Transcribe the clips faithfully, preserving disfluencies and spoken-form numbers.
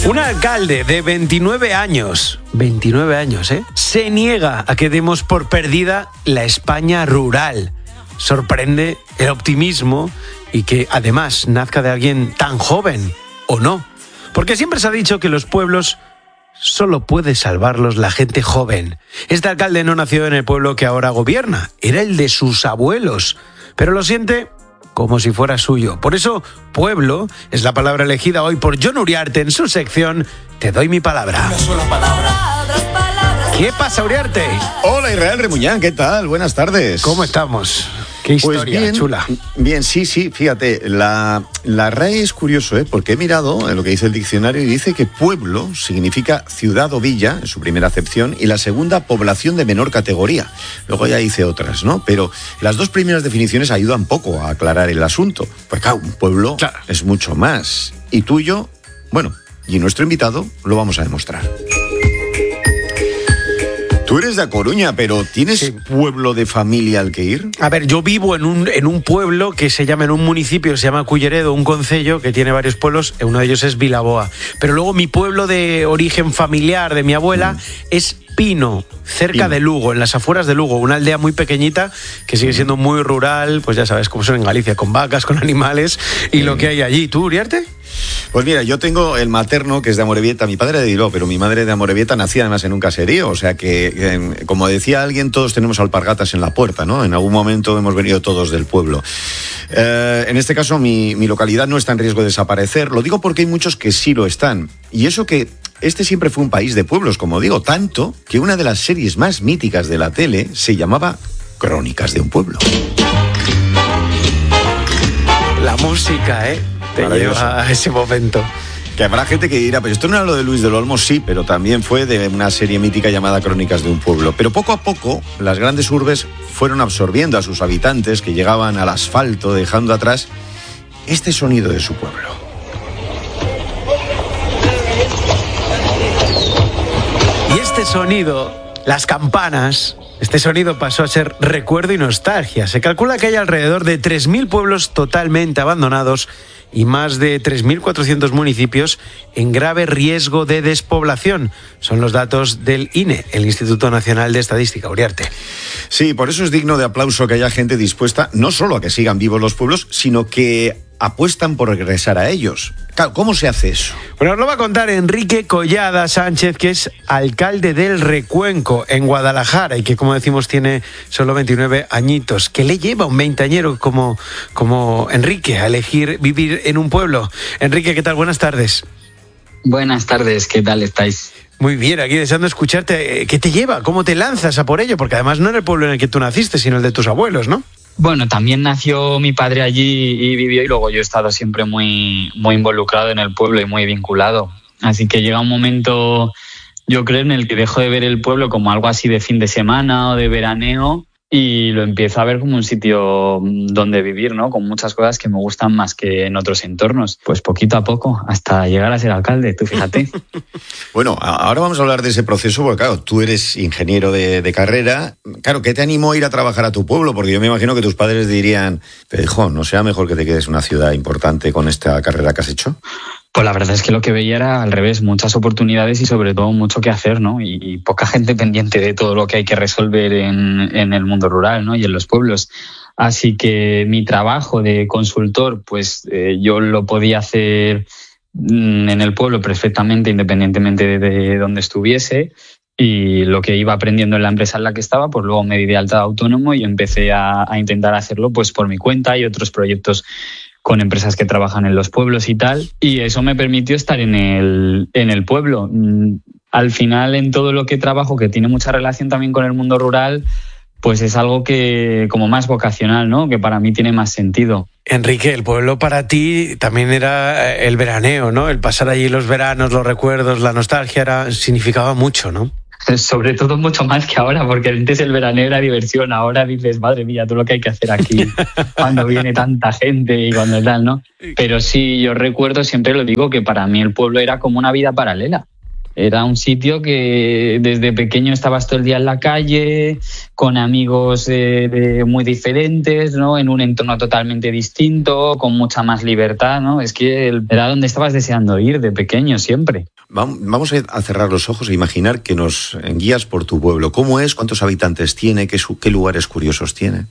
Un alcalde de veintinueve años, veintinueve años, ¿eh? Se niega a que demos por perdida la España rural. Sorprende el optimismo y que además nazca de alguien tan joven, ¿o no? Porque siempre se ha dicho que los pueblos solo puede salvarlos la gente joven. Este alcalde no nació en el pueblo que ahora gobierna, era el de sus abuelos, pero lo siente como si fuera suyo. Por eso, pueblo es la palabra elegida hoy por Jon Uriarte en su sección Te doy mi palabra. Una sola palabra. ¿Qué pasa, Uriarte? Hola, Israel Remuñán, ¿qué tal? Buenas tardes. ¿Cómo estamos? Qué historia, pues bien, chula. Bien, sí, sí, fíjate, la, la R A E es curioso, ¿eh? Porque he mirado en lo que dice el diccionario y dice que pueblo significa ciudad o villa, en su primera acepción, y la segunda, población de menor categoría. Luego ya dice otras, ¿no? Pero las dos primeras definiciones ayudan poco a aclarar el asunto. Pues claro, un pueblo claro. es mucho más. Y tuyo, bueno, y nuestro invitado lo vamos a demostrar. Tú eres de A Coruña, pero ¿tienes sí. pueblo de familia al que ir? A ver, yo vivo en un, en un pueblo que se llama, en un municipio, se llama Culleredo, un concello que tiene varios pueblos, uno de ellos es Vilaboa. Pero luego mi pueblo de origen familiar de mi abuela mm. es Pino, cerca Pino. de Lugo, en las afueras de Lugo, una aldea muy pequeñita que sigue siendo muy rural, pues ya sabes cómo son en Galicia, con vacas, con animales y mm. lo que hay allí. ¿Tú, Uriarte? Pues mira, yo tengo el materno que es de Amorebieta, mi padre de Bilbao, pero mi madre de Amorebieta nacía además en un caserío, o sea que, eh, como decía alguien, todos tenemos alpargatas en la puerta, ¿no? En algún momento hemos venido todos del pueblo. Eh, en este caso, mi, mi localidad no está en riesgo de desaparecer, lo digo porque hay muchos que sí lo están, y eso que este siempre fue un país de pueblos, como digo, tanto que una de las series más míticas de la tele se llamaba Crónicas de un pueblo. La música, ¿eh? Te lleva a ese momento. Que habrá gente que dirá, pero esto no era lo de Luis del Olmo, sí, pero también fue de una serie mítica llamada Crónicas de un pueblo. Pero poco a poco, las grandes urbes fueron absorbiendo a sus habitantes que llegaban al asfalto, dejando atrás este sonido de su pueblo. Y este sonido, las campanas, este sonido pasó a ser recuerdo y nostalgia. Se calcula que hay alrededor de tres mil pueblos totalmente abandonados y más de tres mil cuatrocientos municipios en grave riesgo de despoblación. Son los datos del I N E, el Instituto Nacional de Estadística. Uriarte. Sí, por eso es digno de aplauso que haya gente dispuesta no solo a que sigan vivos los pueblos, sino que apuestan por regresar a ellos. Claro, ¿cómo se hace eso? Bueno, nos lo va a contar Enrique Collada Sánchez, que es alcalde del Recuenco, en Guadalajara, y que, como decimos, tiene solo veintinueve añitos. ¿Qué le lleva a un veinteañero como, como Enrique a elegir vivir en un pueblo? Enrique, ¿qué tal? Buenas tardes. Buenas tardes, ¿qué tal estáis? Muy bien, aquí deseando escucharte. ¿Qué te lleva? ¿Cómo te lanzas a por ello? Porque además no era el pueblo en el que tú naciste, sino el de tus abuelos, ¿no? Bueno, también nació mi padre allí y vivió, y luego yo he estado siempre muy, muy involucrado en el pueblo y muy vinculado. Así que llega un momento, yo creo, en el que dejo de ver el pueblo como algo así de fin de semana o de veraneo y lo empiezo a ver como un sitio donde vivir, ¿no? Con muchas cosas que me gustan más que en otros entornos. Pues poquito a poco, hasta llegar a ser alcalde, tú fíjate. Bueno, ahora vamos a hablar de ese proceso, porque claro, tú eres ingeniero de, de carrera. Claro, ¿qué te animó a ir a trabajar a tu pueblo? Porque yo me imagino que tus padres dirían, pero hijo, ¿no será mejor que te quedes en una ciudad importante con esta carrera que has hecho? Pues la verdad es que lo que veía era al revés, muchas oportunidades y sobre todo mucho que hacer, ¿no? Y, y poca gente pendiente de todo lo que hay que resolver en, en el mundo rural, ¿no? Y en los pueblos. Así que mi trabajo de consultor, pues eh, yo lo podía hacer en el pueblo perfectamente, independientemente de, de dónde estuviese. Y lo que iba aprendiendo en la empresa en la que estaba, pues luego me di de alta de autónomo y empecé a, a intentar hacerlo pues por mi cuenta y otros proyectos con empresas que trabajan en los pueblos y tal, y eso me permitió estar en el, en el pueblo. Al final, en todo lo que trabajo, que tiene mucha relación también con el mundo rural, pues es algo que como más vocacional, ¿no? Que para mí tiene más sentido. Enrique, el pueblo para ti también era el veraneo, ¿no? El pasar allí los veranos, los recuerdos, la nostalgia, era, significaba mucho, ¿no? Sobre todo mucho más que ahora, porque antes el veraneo era diversión, ahora dices, madre mía, todo lo que hay que hacer aquí cuando viene tanta gente y cuando tal, ¿no? Pero sí, yo recuerdo, siempre lo digo, que para mí el pueblo era como una vida paralela. Era un sitio que desde pequeño estabas todo el día en la calle, con amigos eh, de muy diferentes, ¿no? En un entorno totalmente distinto, con mucha más libertad, ¿no? Es que era donde estabas deseando ir de pequeño siempre. Vamos a cerrar los ojos e imaginar que nos guías por tu pueblo. ¿Cómo es? ¿Cuántos habitantes tiene? ¿Qué, qué lugares curiosos tiene?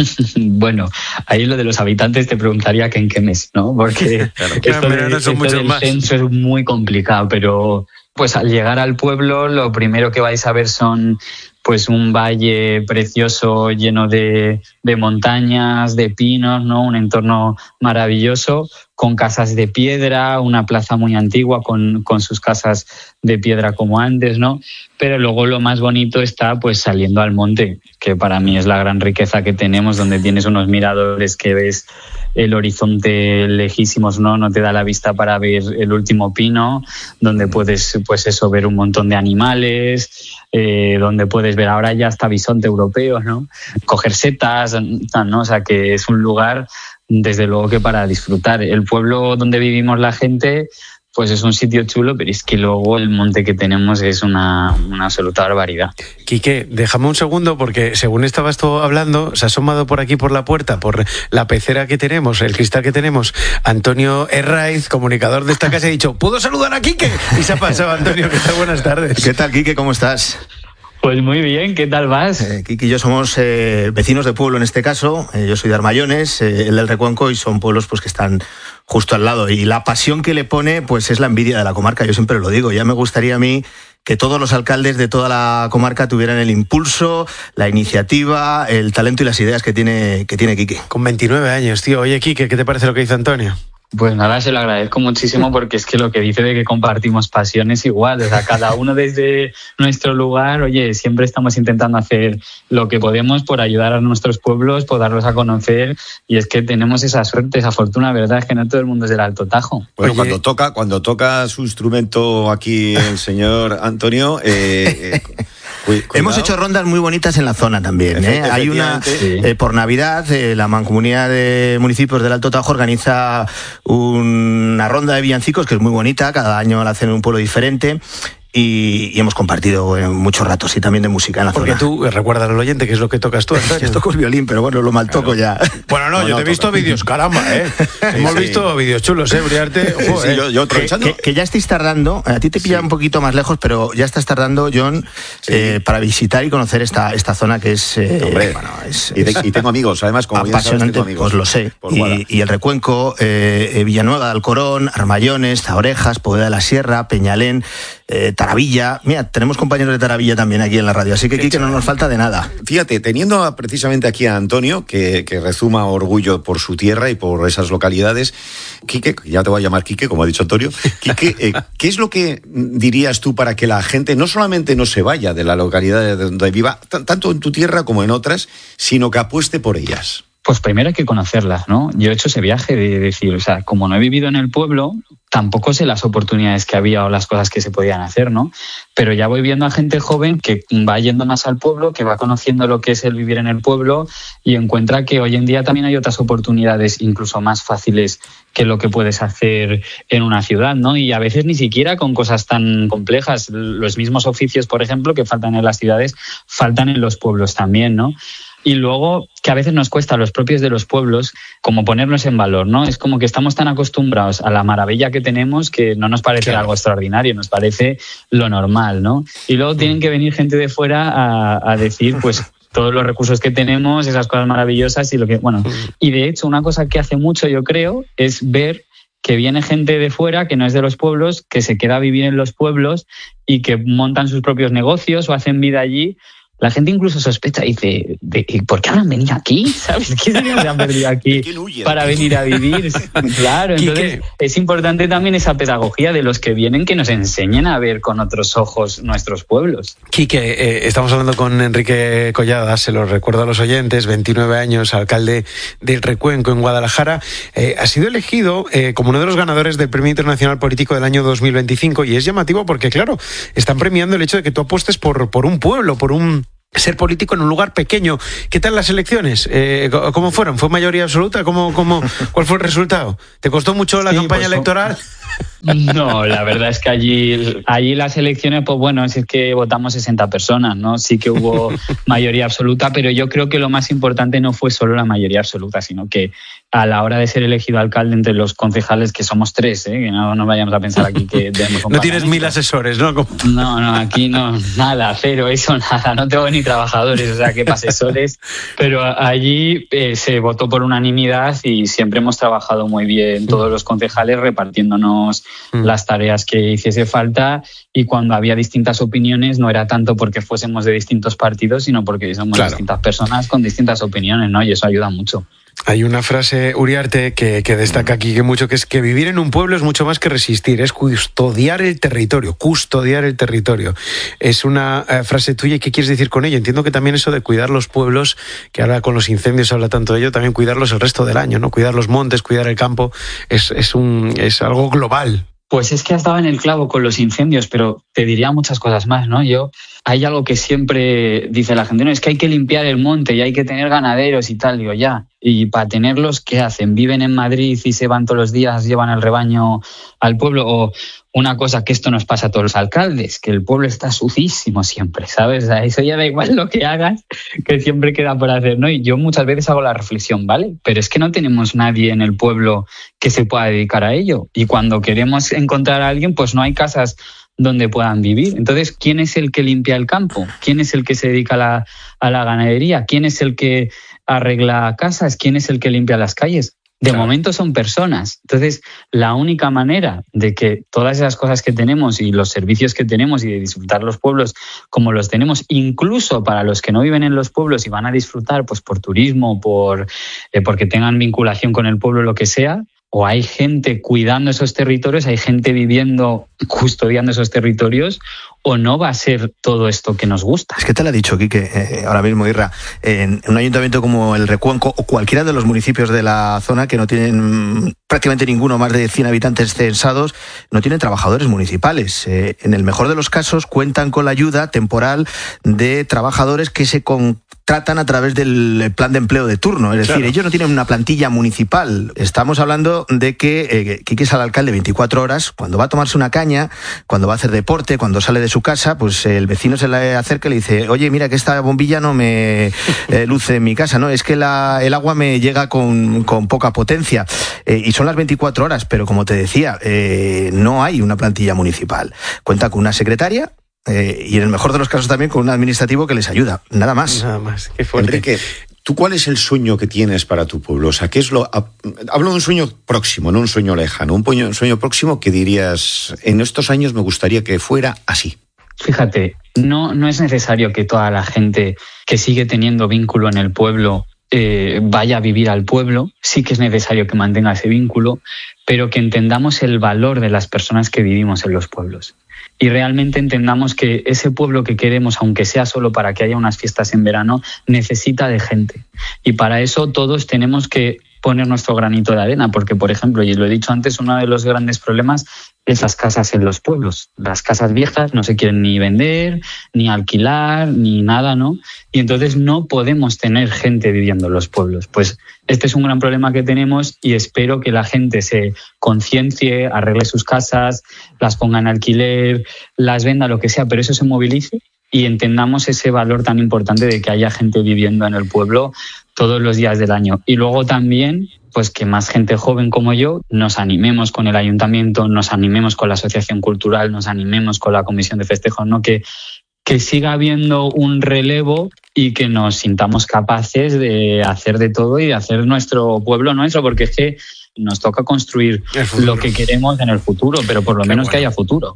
Bueno, ahí lo de los habitantes te preguntaría que en qué mes, ¿no? Porque claro, esto, de, no esto del más. censo es muy complicado, pero pues al llegar al pueblo lo primero que vais a ver son pues un valle precioso lleno de, de montañas, de pinos, ¿no? Un entorno maravilloso, con casas de piedra, una plaza muy antigua con, con sus casas de piedra como antes, ¿no? Pero luego lo más bonito está pues saliendo al monte, que para mí es la gran riqueza que tenemos, donde tienes unos miradores que ves el horizonte lejísimos, ¿no? No te da la vista para ver el último pino, donde puedes, pues eso, ver un montón de animales, eh, donde puedes ver ahora ya hasta bisonte europeo, ¿no? Coger setas, ¿no? O sea, que es un lugar, desde luego, que para disfrutar. El pueblo donde vivimos la gente, pues es un sitio chulo, pero es que luego el monte que tenemos es una, una absoluta barbaridad. Quique, déjame un segundo, porque según estabas tú hablando, se ha asomado por aquí por la puerta, por la pecera que tenemos, el cristal que tenemos, Antonio Herraiz, comunicador de esta casa, y ha dicho, ¿puedo saludar a Quique? Y se ha pasado. Antonio, ¿qué tal? Buenas tardes. ¿Qué tal, Quique? ¿Cómo estás? Pues muy bien, ¿qué tal vas? Eh, Quique y yo somos eh, vecinos de pueblo en este caso. Eh, yo soy de Armayones, eh, el del Recuenco, y son pueblos pues que están justo al lado. Y la pasión que le pone pues es la envidia de la comarca, yo siempre lo digo. Ya me gustaría a mí que todos los alcaldes de toda la comarca tuvieran el impulso, la iniciativa, el talento y las ideas que tiene, que tiene Quique. Con veintinueve años, tío. Oye, Quique, ¿qué te parece lo que dice Antonio? Pues nada, se lo agradezco muchísimo, porque es que lo que dice de que compartimos pasiones igual, o sea, cada uno desde nuestro lugar, oye, siempre estamos intentando hacer lo que podemos por ayudar a nuestros pueblos, por darlos a conocer, y es que tenemos esa suerte, esa fortuna, ¿verdad? Es que no todo el mundo es del Alto Tajo. Bueno, oye, cuando toca, cuando toca su instrumento aquí el señor Antonio, eh, eh, hemos hecho rondas muy bonitas en la zona también, ¿eh? Hay una, sí. eh, por Navidad, eh, la Mancomunidad de Municipios del Alto Tajo organiza una ronda de villancicos que es muy bonita, cada año la hacen en un pueblo diferente. Y, y hemos compartido eh, muchos ratos y también de música en la Porque zona. Porque tú, recuerdas al oyente qué es lo que tocas tú, Antonio. Yo toco el violín, pero bueno, lo mal toco claro. ya. Bueno, no, no yo no, te he visto vídeos, caramba, ¿eh? Sí, hemos sí. visto vídeos chulos, ¿eh? Uriarte, sí, sí, yo, yo que, que, que ya estáis tardando, a ti te pilla sí. un poquito más lejos, pero ya estás tardando, John, sí. eh, para visitar y conocer esta, esta zona que es... Eh, Hombre, bueno, es, y, te, y tengo amigos, además, como apasionante, bien sabes, pues lo sé. Y, y el Recuenco, eh, Villanueva de Alcorón, Armayones, Zaorejas, Poveda de la Sierra, Peñalén, eh, Taravilla. Mira, tenemos compañeros de Taravilla también aquí en la radio, así que Quique no nos falta de nada. Fíjate, teniendo a, precisamente aquí a Antonio, que, que rezuma orgullo por su tierra y por esas localidades, Quique, ya te voy a llamar Quique, como ha dicho Antonio, Quique, eh, ¿qué es lo que dirías tú para que la gente no solamente no se vaya de la localidad de donde viva, t- tanto en tu tierra como en otras, sino que apueste por ellas? Pues primero hay que conocerlas, ¿no? Yo he hecho ese viaje de decir, o sea, como no he vivido en el pueblo, tampoco sé las oportunidades que había o las cosas que se podían hacer, ¿no? Pero ya voy viendo a gente joven que va yendo más al pueblo, que va conociendo lo que es el vivir en el pueblo y encuentra que hoy en día también hay otras oportunidades incluso más fáciles que lo que puedes hacer en una ciudad, ¿no? Y a veces ni siquiera con cosas tan complejas. Los mismos oficios, por ejemplo, que faltan en las ciudades, faltan en los pueblos también, ¿no? Y luego, que a veces nos cuesta a los propios de los pueblos como ponernos en valor, ¿no? Es como que estamos tan acostumbrados a la maravilla que tenemos que no nos parece claro. algo extraordinario, nos parece lo normal, ¿no? Y luego tienen que venir gente de fuera a, a decir, pues, todos los recursos que tenemos, esas cosas maravillosas y lo que... Bueno, y de hecho, una cosa que hace mucho, yo creo, es ver que viene gente de fuera, que no es de los pueblos, que se queda a vivir en los pueblos y que montan sus propios negocios o hacen vida allí. La gente incluso sospecha y dice, ¿por qué habrán venido aquí? ¿Sabes? ¿Qué se han venido aquí para venir a vivir? Claro, entonces es importante también esa pedagogía de los que vienen que nos enseñen a ver con otros ojos nuestros pueblos. Quique, eh, estamos hablando con Enrique Collada, se lo recuerdo a los oyentes, veintinueve años, alcalde del Recuenco en Guadalajara. Eh, ha sido elegido eh, como uno de los ganadores del Premio Internacional Político del año dos mil veinticinco y es llamativo porque, claro, están premiando el hecho de que tú apuestes por, por un pueblo, por un... ser político en un lugar pequeño. ¿Qué tal las elecciones? Eh, ¿Cómo fueron? ¿Fue mayoría absoluta? ¿Cómo, cómo, ¿Cuál fue el resultado? ¿Te costó mucho la sí, campaña pues, electoral? No, la verdad es que allí, allí las elecciones, pues bueno, es que votamos sesenta personas, ¿no? Sí que hubo mayoría absoluta, pero yo creo que lo más importante no fue solo la mayoría absoluta, sino que a la hora de ser elegido alcalde entre los concejales, que somos tres, ¿eh? Que no nos vayamos a pensar aquí que tenemos un No tienes mil asesores, ¿no? No, no, aquí no, nada, cero, eso nada, no tengo ni trabajadores, o sea, que para asesores, pero allí eh, se votó por unanimidad y siempre hemos trabajado muy bien todos los concejales repartiéndonos mm. las tareas que hiciese falta, y cuando había distintas opiniones no era tanto porque fuésemos de distintos partidos, sino porque somos claro. distintas personas con distintas opiniones, ¿no? Y eso ayuda mucho. Hay una frase, Uriarte, que, que destaca aquí que mucho, que es que vivir en un pueblo es mucho más que resistir, es custodiar el territorio, custodiar el territorio. Es una eh, frase tuya, ¿y qué quieres decir con ello? Entiendo que también eso de cuidar los pueblos, que ahora con los incendios se habla tanto de ello, también cuidarlos el resto del año, ¿no? Cuidar los montes, cuidar el campo, es, es, un, es algo global. Pues es que has dado en el clavo con los incendios, pero te diría muchas cosas más, ¿no? Yo, hay algo que siempre dice la gente, no, es que hay que limpiar el monte y hay que tener ganaderos y tal. Digo, ya. Y para tenerlos, ¿qué hacen? ¿Viven en Madrid y se van todos los días, llevan el rebaño al pueblo? O una cosa que esto nos pasa a todos los alcaldes, que el pueblo está sucísimo siempre, ¿sabes? O sea, eso ya da igual lo que hagas, que siempre queda por hacer, ¿no? Y yo muchas veces hago la reflexión, ¿vale? Pero es que no tenemos nadie en el pueblo que se pueda dedicar a ello. Y cuando queremos encontrar a alguien, pues no hay casas donde puedan vivir. Entonces, ¿quién es el que limpia el campo? ¿Quién es el que se dedica a la, a la ganadería? ¿Quién es el que arregla casas? ¿Quién es el que limpia las calles? De claro. momento son personas. Entonces, la única manera de que todas esas cosas que tenemos y los servicios que tenemos y de disfrutar los pueblos como los tenemos, incluso para los que no viven en los pueblos y van a disfrutar pues por turismo, por eh, porque tengan vinculación con el pueblo, lo que sea, o hay gente cuidando esos territorios, hay gente viviendo, custodiando esos territorios, o no va a ser todo esto que nos gusta. Es que te lo ha dicho, Quique, eh, ahora mismo, Irra, en un ayuntamiento como el Recuenco o cualquiera de los municipios de la zona que no tienen prácticamente ninguno más de cien habitantes censados, no tienen trabajadores municipales. Eh, en el mejor de los casos cuentan con la ayuda temporal de trabajadores que se contratan a través del plan de empleo de turno. Es decir, claro. ellos no tienen una plantilla municipal. Estamos hablando de que eh, Quique es el alcalde veinticuatro horas, cuando va a tomarse una caña, cuando va a hacer deporte, cuando sale de su casa, pues el vecino se le acerca y le dice, oye, mira que esta bombilla no me eh, luce en mi casa, ¿no? Es que la, el agua me llega con, con poca potencia. Eh, y son las veinticuatro horas, pero como te decía, eh, no hay una plantilla municipal. Cuenta con una secretaria, eh, y en el mejor de los casos también con un administrativo que les ayuda. Nada más. Nada más. Qué fuerte. Enrique, ¿tú cuál es el sueño que tienes para tu pueblo? O sea, ¿qué es lo? Hablo de un sueño próximo, no un sueño lejano. Un, un sueño próximo que dirías, en estos años me gustaría que fuera así. Fíjate, no, no es necesario que toda la gente que sigue teniendo vínculo en el pueblo eh, vaya a vivir al pueblo. Sí que es necesario que mantenga ese vínculo, pero que entendamos el valor de las personas que vivimos en los pueblos. Y realmente entendamos que ese pueblo que queremos, aunque sea solo para que haya unas fiestas en verano, necesita de gente. Y para eso todos tenemos que poner nuestro granito de arena, porque, por ejemplo, y lo he dicho antes, uno de los grandes problemas es las casas en los pueblos. Las casas viejas no se quieren ni vender, ni alquilar, ni nada, ¿no? Y entonces no podemos tener gente viviendo en los pueblos. Pues este es un gran problema que tenemos y espero que la gente se conciencie, arregle sus casas, las ponga en alquiler, las venda, lo que sea, pero eso se movilice y entendamos ese valor tan importante de que haya gente viviendo en el pueblo todos los días del año. Y luego también, pues que más gente joven como yo nos animemos con el ayuntamiento, nos animemos con la asociación cultural, nos animemos con la comisión de festejos, ¿no? Que, que siga habiendo un relevo y que nos sintamos capaces de hacer de todo y de hacer nuestro pueblo nuestro, porque es que nos toca construir lo que queremos en el futuro, pero por lo Qué menos bueno. que haya futuro.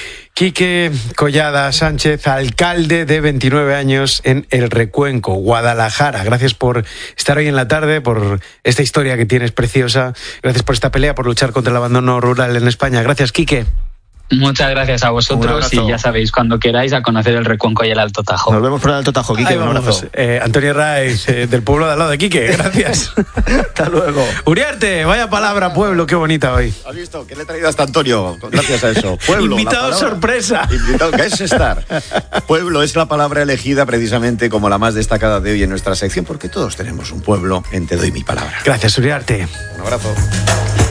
Quique Collada Sánchez, alcalde de veintinueve años en El Recuenco, Guadalajara. Gracias por estar hoy en la tarde, por esta historia que tienes preciosa. Gracias por esta pelea, por luchar contra el abandono rural en España. Gracias, Quique. Muchas gracias a vosotros y ya sabéis, cuando queráis, a conocer El Recuenco y el Alto Tajo. Nos vemos por el Alto Tajo, Quique. Un abrazo. Eh, Antonio Raiz, eh, del pueblo de al lado de Quique. Gracias. Hasta luego. Uriarte, vaya palabra, pueblo, qué bonita hoy. ¿Has visto? ¿Qué le he traído hasta Antonio? Gracias a eso. Pueblo. Invitado sorpresa. Invitado, ¿qué es estar? Pueblo es la palabra elegida precisamente como la más destacada de hoy en nuestra sección, porque todos tenemos un pueblo en Te doy mi palabra. Gracias, Uriarte. Un abrazo.